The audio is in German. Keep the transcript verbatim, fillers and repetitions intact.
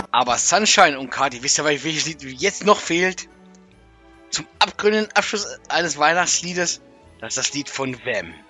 Aber Sunshine und Kati, wisst ihr, welches Lied jetzt noch fehlt? Zum abgründenden Abschluss eines Weihnachtsliedes? Das ist das Lied von Wham!